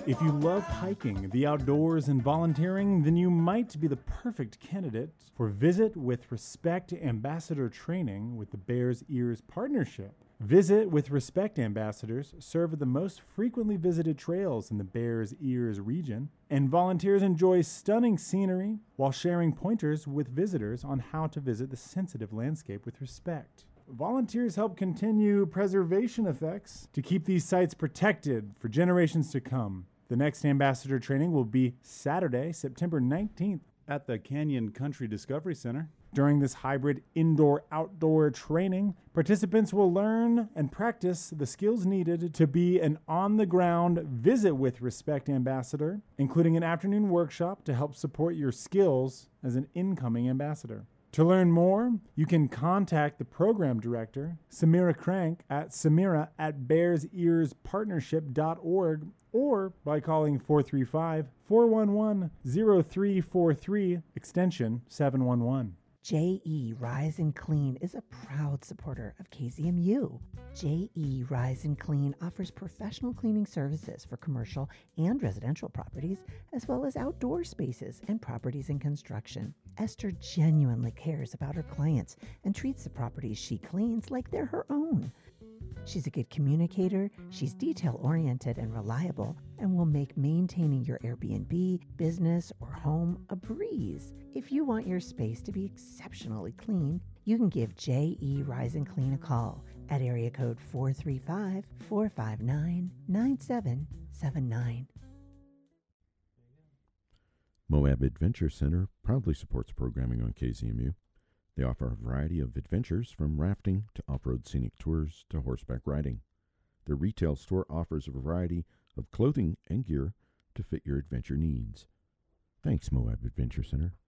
If you love hiking, the outdoors, and volunteering, then you might be the perfect candidate for Visit with Respect Ambassador training with the Bears Ears Partnership. Visit with Respect ambassadors serve the most frequently visited trails in the Bears Ears region, and volunteers enjoy stunning scenery while sharing pointers with visitors on how to visit the sensitive landscape with respect. Volunteers help continue preservation effects to keep these sites protected for generations to come. The next ambassador training will be Saturday, September 19th at the Canyon Country Discovery Center. During this hybrid indoor-outdoor training, participants will learn and practice the skills needed to be an on-the-ground Visit with Respect ambassador, including an afternoon workshop to help support your skills as an incoming ambassador. To learn more, you can contact the program director, Samira Crank, at samira@bearsearspartnership.org or by calling 435-411-0343, extension 711. JE Rise and Clean is a proud supporter of KZMU. JE Rise and Clean offers professional cleaning services for commercial and residential properties, as well as outdoor spaces and properties in construction. Esther genuinely cares about her clients and treats the properties she cleans like they're her own. She's a good communicator, she's detail-oriented and reliable, and will make maintaining your Airbnb, business, or home a breeze. If you want your space to be exceptionally clean, you can give J.E. Rise and Clean a call at area code 435-459-9779. Moab Adventure Center proudly supports programming on KZMU. They offer a variety of adventures from rafting to off-road scenic tours to horseback riding. Their retail store offers a variety of clothing and gear to fit your adventure needs. Thanks, Moab Adventure Center.